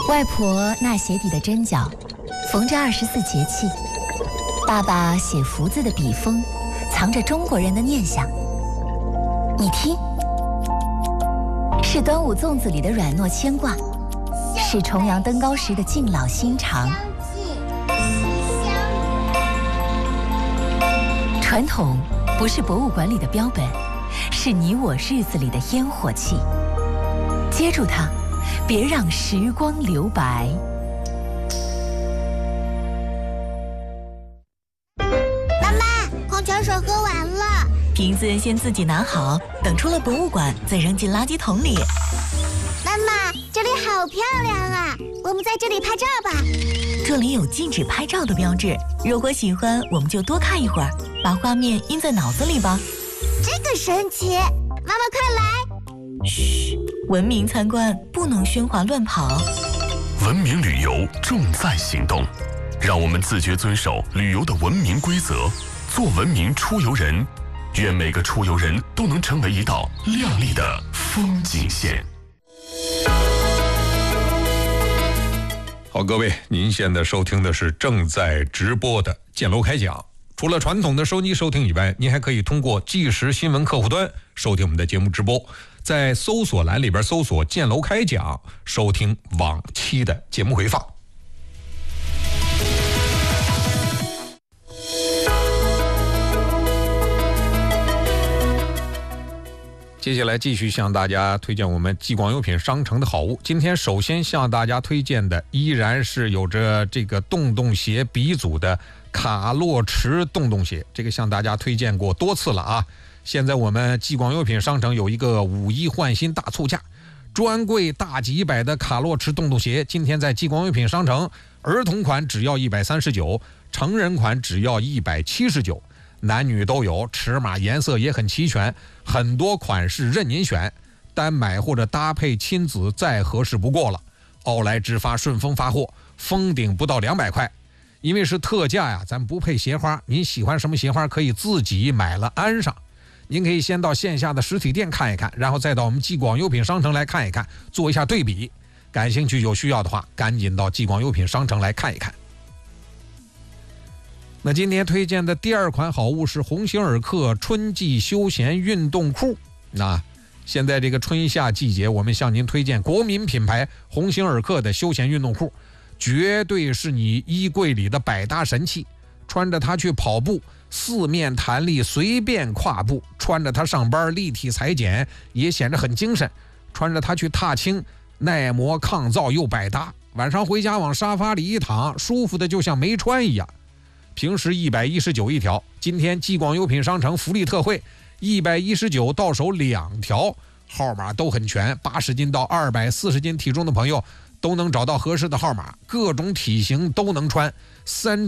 外婆纳鞋底的针脚缝着24节气，爸爸写福字的笔锋藏着中国人的念想。你听，是端午粽子里的软糯牵挂，是重阳登高时的敬老心肠。传统不是博物馆里的标本，是你我日子里的烟火气。接住它，别让时光留白。 妈妈，矿泉水喝完了， 瓶子先自己拿好，等出了博物馆再扔进垃圾桶里。 妈妈，这里好漂亮啊，我们在这里拍照吧。 这里有禁止拍照的标志，如果喜欢我们就多看一会儿，把画面印在脑子里吧。 这个神奇，妈妈快来。 嘘，文明参观，不能喧哗乱跑。 文明旅游重在行动，让我们自觉遵守旅游的文明规则，做文明出游人。愿每个出游人都能成为一道亮丽的风景线。 好，各位，您现在收听的是正在直播的建楼开讲。除了传统的收机收听以外，您还可以通过即时新闻客户端收听我们的节目直播，在搜索栏里边搜索建楼开讲，收听往期的节目回放。接下来继续向大家推荐我们继广优品商城的好物。今天首先向大家推荐的依然是有着这个洞洞鞋鼻祖的卡洛驰洞洞鞋，这个向大家推荐过多次了啊。现在我们继广优品商城有一个5·1换新大促价，专柜大几百的卡洛驰洞洞鞋，今天在继广优品商城，儿童款只要139，成人款只要179。男女都有，尺码颜色也很齐全，很多款式任您选，单买或者搭配亲子再合适不过了。奥莱直发顺丰发货，封顶不到200块，因为是特价呀，咱不配鞋花，您喜欢什么鞋花可以自己买了安上。您可以先到线下的实体店看一看，然后再到我们继广优品商城来看一看，做一下对比。感兴趣有需要的话，赶紧到继广优品商城来看一看。那今天推荐的第二款好物是鸿星尔克春季休闲运动裤。那现在这个春夏季节，我们向您推荐国民品牌鸿星尔克的休闲运动裤，绝对是你衣柜里的百搭神器。穿着它去跑步，四面弹力，随便跨步；穿着它上班，立体裁剪，也显得很精神；穿着它去踏青，耐磨抗造又百搭。晚上回家往沙发里一躺，舒服的就像没穿一样。平时119一条，今天继广优品商城福利特惠，119到手2条，号码都很全，80斤到240斤体重的朋友都能找到合适的号码，各种体型都能穿。3